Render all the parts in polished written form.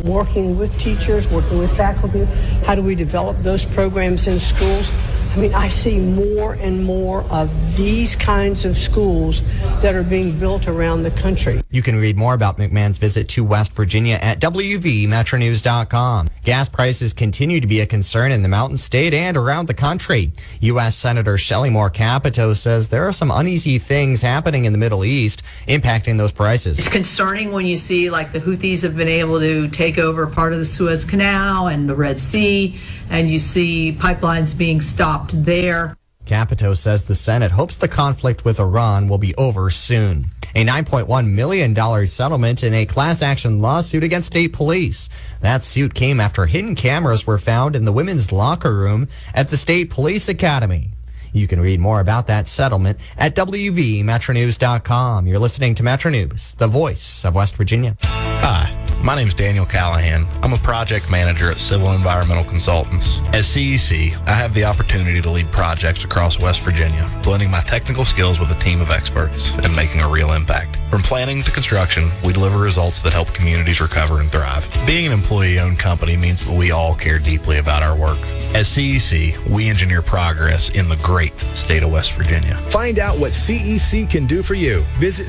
working with teachers, working with faculty. How do we develop those programs in schools? I mean, I see more and more of these kinds of schools that are being built around the country. You can read more about McMahon's visit to West Virginia at WVMetroNews.com. Gas prices continue to be a concern in the Mountain State and around the country. U.S. Senator Shelley Moore Capito says there are some uneasy things happening in the Middle East impacting those prices. It's concerning when you see like the Houthis have been able to take over part of the Suez Canal and the Red Sea, and you see pipelines being stopped there. Capito says the Senate hopes the conflict with Iran will be over soon. A $9.1 million settlement in a class action lawsuit against state police. That suit came after hidden cameras were found in the women's locker room at the State Police Academy. You can read more about that settlement at WVMetroNews.com. You're listening to Metro News, the voice of West Virginia. Hi. My name is Daniel Callahan. I'm a project manager at Civil Environmental Consultants. At CEC, I have the opportunity to lead projects across West Virginia, blending my technical skills with a team of experts and making a real impact. From planning to construction, we deliver results that help communities recover and thrive. Being an employee-owned company means that we all care deeply about our work. At CEC, we engineer progress in the great state of West Virginia. Find out what CEC can do for you. Visit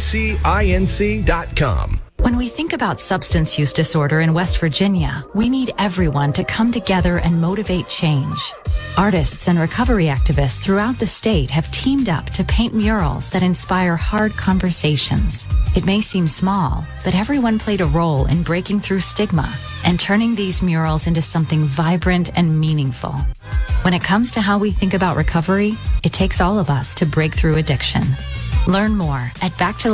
cecinc.com. When we think about substance use disorder in West Virginia, we need everyone to come together and motivate change. Artists and recovery activists throughout the state have teamed up to paint murals that inspire hard conversations. It may seem small, but everyone played a role in breaking through stigma and turning these murals into something vibrant and meaningful. When it comes to how we think about recovery, it takes all of us to break through addiction. Learn more at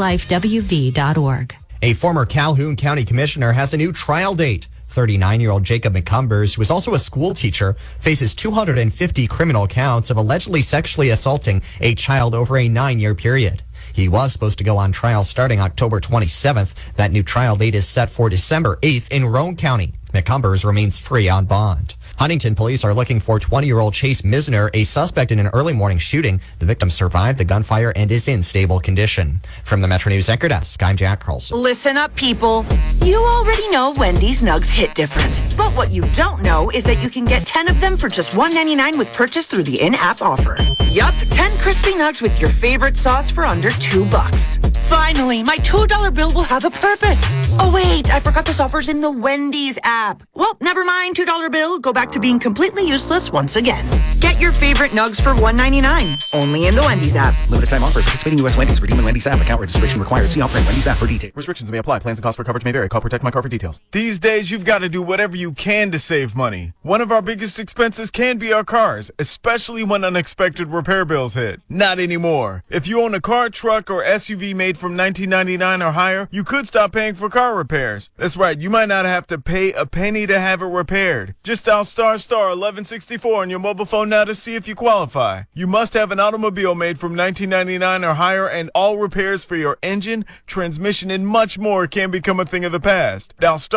backtolifewv.org. A former Calhoun County Commissioner has a new trial date. 39-year-old Jacob McCumbers, who is also a school teacher, faces 250 criminal counts of allegedly sexually assaulting a child over a 9-year period. He was supposed to go on trial starting October 27th. That new trial date is set for December 8th in Roane County. McCumbers remains free on bond. Huntington police are looking for 20-year-old Chase Misner, a suspect in an early morning shooting. The victim survived the gunfire and is in stable condition. From the Metro News Anchor Desk, I'm Jack Carlson. Listen up, people. You already know Wendy's Nugs hit different. But what you don't know is that you can get 10 of them for just $1.99 with purchase through the in-app offer. Yup, 10 crispy nugs with your favorite sauce for under $2. Finally, my $2 bill will have a purpose. Oh, wait, I forgot this offer's in the Wendy's app. Well, never mind, $2 bill. Go back to being completely useless once again. Get your favorite nugs for $1.99. Only in the Wendy's app. Limited time offer. Participating U.S. Wendy's. Redeem in Wendy's app. Account registration required. See offer in Wendy's app for details. Restrictions may apply. Plans and costs for coverage may vary. Call Protect My Car for details. These days, you've got to do whatever you can to save money. One of our biggest expenses can be our cars, especially when unexpected repair bills hit. Not anymore. If you own a car, truck, or SUV made from $19.99 or higher, you could stop paying for car repairs. That's right. You might not have to pay a penny to have it repaired. Just dial ** 1164 on your mobile phone now to see if you qualify. You must have an automobile made from $19.99 or higher, and all repairs for your engine, transmission, and much more can become a thing of the past. Dial **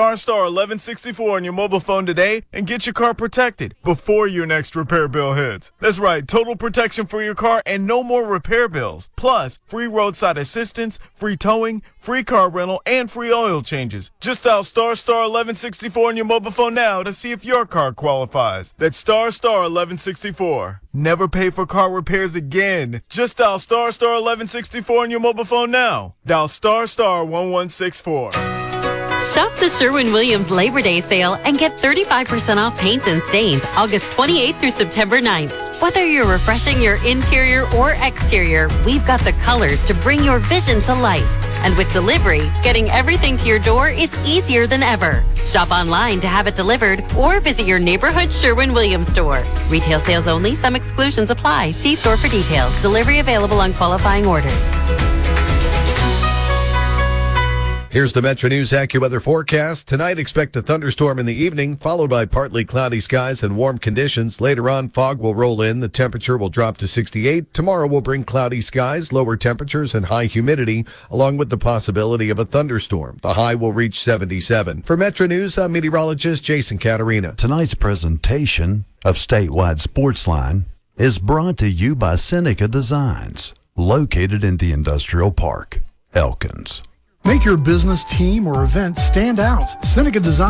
1164 on your mobile phone today and get your car protected before your next repair bill hits. That's right, total protection for your car and no more repair bills. Plus, free roadside assistance, free towing, free car rental, and free oil changes. Just dial ** 1164 on your mobile phone now to see if your car qualifies. That's ** 1164. Never pay for car repairs again. Just dial ** 1164 on your mobile phone now. Dial ** 1164. Shop the Sherwin-Williams Labor Day sale and get 35% off paints and stains August 28th through September 9th. Whether you're refreshing your interior or exterior, we've got the colors to bring your vision to life. And with delivery, getting everything to your door is easier than ever. Shop online to have it delivered or visit your neighborhood Sherwin-Williams store. Retail sales only. Some exclusions apply. See store for details. Delivery available on qualifying orders. Here's the Metro News AccuWeather forecast. Tonight, expect a thunderstorm in the evening, followed by partly cloudy skies and warm conditions. Later on, fog will roll in. The temperature will drop to 68. Tomorrow will bring cloudy skies, lower temperatures, and high humidity, along with the possibility of a thunderstorm. The high will reach 77. For Metro News, I'm meteorologist Jason Caterina. Tonight's presentation of Statewide Sportsline is brought to you by Seneca Designs, located in the Industrial Park, Elkins. Make your business, team, or event stand out. Seneca Design